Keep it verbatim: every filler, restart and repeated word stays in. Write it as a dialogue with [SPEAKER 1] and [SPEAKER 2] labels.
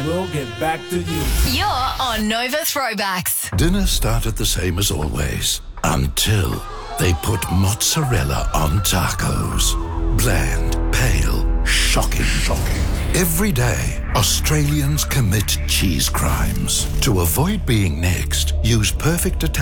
[SPEAKER 1] we'll get back to you.
[SPEAKER 2] You're on Nova Throwbacks.
[SPEAKER 3] Dinner started the same as always, until they put mozzarella on tacos. Bland, pale, shocking, shocking. Every day, Australians commit cheese crimes. To avoid being next, use Perfect Italian